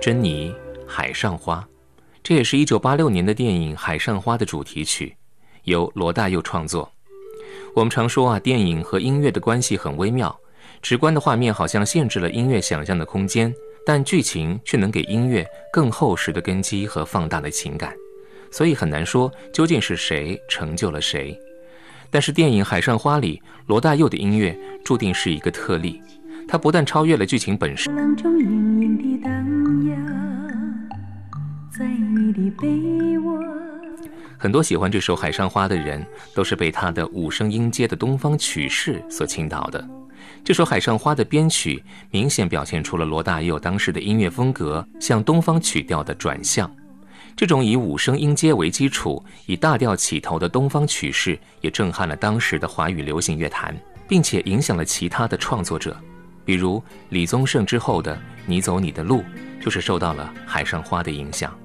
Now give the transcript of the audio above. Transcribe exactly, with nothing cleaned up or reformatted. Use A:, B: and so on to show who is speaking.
A: 珍妮《海上花》，这也是一九八六年的电影《海上花》的主题曲，由罗大佑创作。我们常说啊，电影和音乐的关系很微妙，直观的画面好像限制了音乐想象的空间，但剧情却能给音乐更厚实的根基和放大的情感，所以很难说究竟是谁成就了谁。但是电影《海上花》里，罗大佑的音乐注定是一个特例，他不但超越了剧情本身，
B: 浪中隐隐的荡漾，在你的被窝。
A: 很多喜欢这首《海上花》的人都是被他的五声音阶的东方曲式所倾倒的。这首《海上花》的编曲明显表现出了罗大佑当时的音乐风格向东方曲调的转向。这种以五声音阶为基础，以大调起头的东方曲式也震撼了当时的华语流行乐坛，并且影响了其他的创作者，比如李宗盛之后的《你走你的路》就是受到了《海上花》的影响。